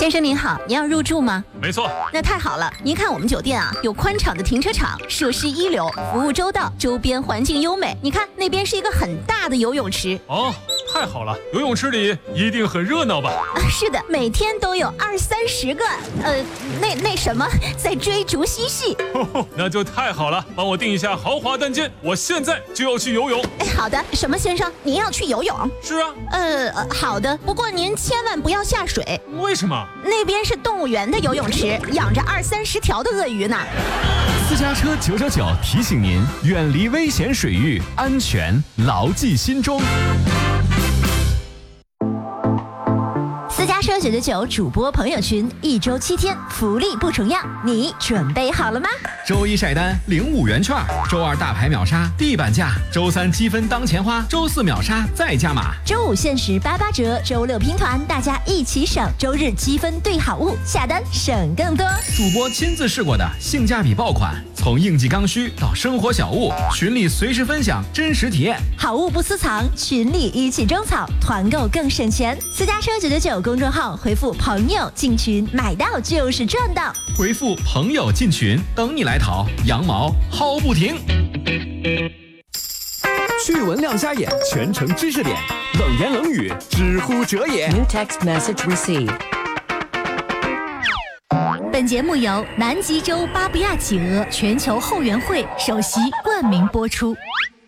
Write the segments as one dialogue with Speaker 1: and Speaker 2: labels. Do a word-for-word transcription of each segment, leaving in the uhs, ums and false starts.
Speaker 1: 先生您好，您要入住吗？
Speaker 2: 没错。
Speaker 1: 那太好了，您看我们酒店啊，有宽敞的停车场，设施一流，服务周到，周边环境优美。你看那边是一个很大的游泳池。
Speaker 2: 哦，太好了，游泳池里一定很热闹吧？
Speaker 1: 啊，是的，每天都有二三十个，呃，那那什么，在追逐嬉戏。
Speaker 2: 哦，那就太好了，帮我订一下豪华单间，我现在就要去游泳。
Speaker 1: 哎，好的，什么先生，您要去游泳？
Speaker 2: 是啊。
Speaker 1: 呃，好的，不过您千万不要下水。
Speaker 2: 为什么？
Speaker 1: 那边是动物园的游泳池，养着二三十条的鳄鱼呢。
Speaker 3: 私家车九九九提醒您，远离危险水域，安全牢记心中。
Speaker 1: 私家车九九九主播朋友群，一周七天，福利不重样，你准备好了吗？
Speaker 3: 周一晒单领五元券，周二大牌秒杀地板价，周三积分当钱花，周四秒杀再加码，
Speaker 1: 周五限时八八折，周六拼团，大家一起省，周日积分兑好物，下单省更多。
Speaker 3: 主播亲自试过的性价比爆款，从应季刚需到生活小物，群里随时分享真实体验，
Speaker 1: 好物不私藏，群里一起种草，团购更省钱。私家车九九九公众号回复朋友进群，买到就是赚到。
Speaker 3: 回复朋友进群，等你来淘，羊毛薅不停。
Speaker 4: 趣闻亮瞎眼，全程知识点，冷言冷语，知乎者也。
Speaker 5: New text message received。
Speaker 1: 本节目由南极洲巴布亚企鹅全球后援会首席冠名播出。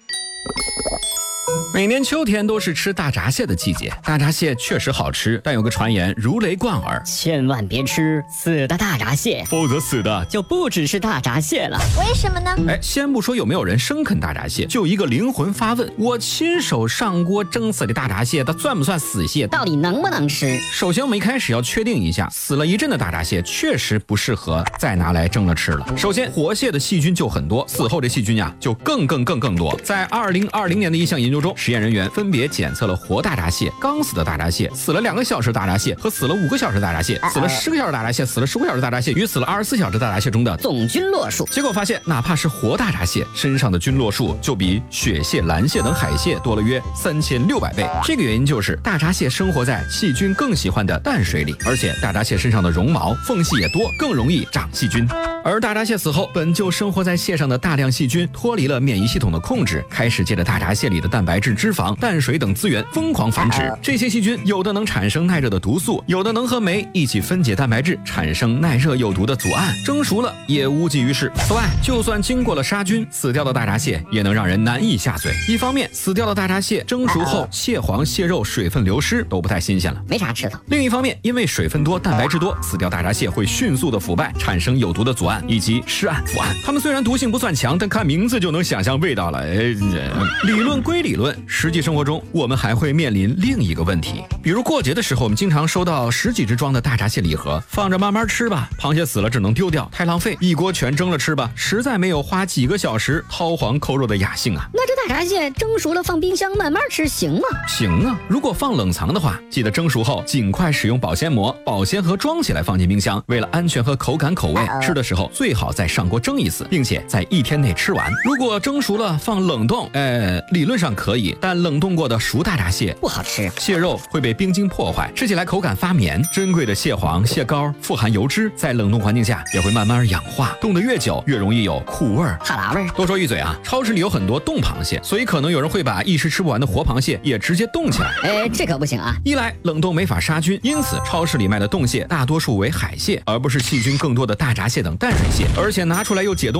Speaker 3: 每年秋天都是吃大闸蟹的季节，大闸蟹确实好吃，但有个传言如雷贯耳，
Speaker 5: 千万别吃死的大闸蟹，
Speaker 3: 否则死的
Speaker 5: 就不只是大闸蟹了。
Speaker 1: 为什么呢？
Speaker 3: 哎，先不说有没有人生啃大闸蟹，就一个灵魂发问：我亲手上锅蒸死的大闸蟹，它算不算死蟹？
Speaker 5: 到底能不能吃？
Speaker 3: 首先，我们一开始要确定一下，死了一阵的大闸蟹确实不适合再拿来蒸了吃了。首先，活蟹的细菌就很多，死后这细菌呀就更更更更多。在二零二零年的一项研究中，实验人员分别检测了活大闸蟹、刚死的大闸蟹、死了两个小时的大闸蟹和死了五个小时的大闸蟹、死了十个小时的大闸蟹、死了十五个小时的大闸蟹与死了二十四小时的大闸蟹中的
Speaker 5: 总菌落数。
Speaker 3: 结果发现，哪怕是活大闸蟹身上的菌落数就比雪蟹、蓝蟹等海蟹多了约三千六百倍。这个原因就是大闸蟹生活在细菌更喜欢的淡水里，而且大闸蟹身上的绒毛缝隙也多，更容易长细菌。而大闸蟹死后，本就生活在蟹上的大量细菌脱离了免疫系统的控制，开始借着大闸蟹里的蛋白质、脂肪、淡水等资源疯狂繁殖。这些细菌有的能产生耐热的毒素，有的能和酶一起分解蛋白质，产生耐热有毒的组胺，蒸熟了也无济于事。此外，就算经过了杀菌，死掉的大闸蟹也能让人难以下嘴。一方面，死掉的大闸蟹蒸熟后，蟹黄、蟹肉水分流失，都不太新鲜了，
Speaker 5: 没啥吃头。
Speaker 3: 另一方面，因为水分多、蛋白质多，死掉大闸蟹会迅速的腐败，产生有毒的组胺以及尸胺、腐胺。它们虽然毒性不算强，但看名字就能想象味道了。哎，理论归理论，实际生活中我们还会面临另一个问题，比如过节的时候，我们经常收到十几只装的大闸蟹礼盒，放着慢慢吃吧，螃蟹死了只能丢掉，太浪费，一锅全蒸了吃吧，实在没有花几个小时掏黄抠肉的雅兴啊。
Speaker 5: 那这大闸蟹蒸熟了放冰箱慢慢吃行吗？
Speaker 3: 行啊，如果放冷藏的话，记得蒸熟后尽快使用保鲜膜，保鲜盒装起来放进冰箱，为了安全和口感口味，吃的时候最好再上锅蒸一次，并且在一天内吃完。如果蒸熟了放冷冻，呃，理论上可以，但冷冻过的熟大闸蟹
Speaker 5: 不好吃，
Speaker 3: 蟹肉会被冰晶破坏，吃起来口感发绵。珍贵的蟹黄、蟹膏富含油脂，在冷冻环境下也会慢慢氧化，冻得越久越容易有苦味儿、
Speaker 5: 哈喇味儿。
Speaker 3: 多说一嘴啊，超市里有很多冻螃蟹，所以可能有人会把一时吃不完的活螃蟹也直接冻起来。
Speaker 5: 哎，这可不行啊！
Speaker 3: 一来冷冻没法杀菌，因此超市里卖的冻蟹大多数为海蟹，而不是细菌更多的大闸蟹等淡水蟹，而且拿出来又解冻。